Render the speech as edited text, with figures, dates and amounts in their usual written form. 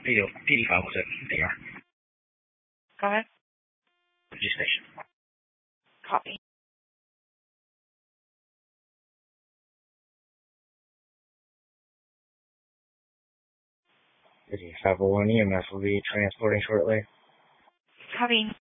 PD5 was at DR. Go ahead. G station. Copy. PD501 EMS will be transporting shortly. Copy.